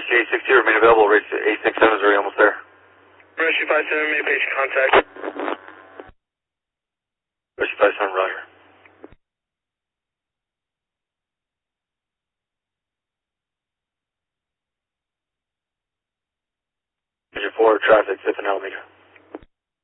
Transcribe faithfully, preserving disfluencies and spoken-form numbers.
eight six two, remain available. Race eight six seven is already almost there. Rescue five seven, may patient contact. Rescue five seven, roger. Engine four, traffic, fifth and Alameda.